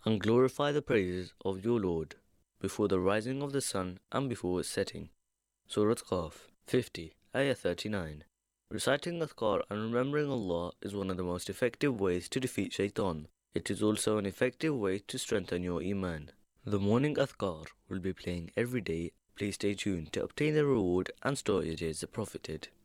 and glorify the praises of your Lord before the rising of the sun and before its setting. Surah Qaf 50, Ayah 39. Reciting Adhkar and remembering Allah is one of the most effective ways to defeat Shaitan. It is also an effective way to strengthen your Iman. The morning Adhkar will be playing every day. Please stay tuned to obtain the reward and start your day as a profited.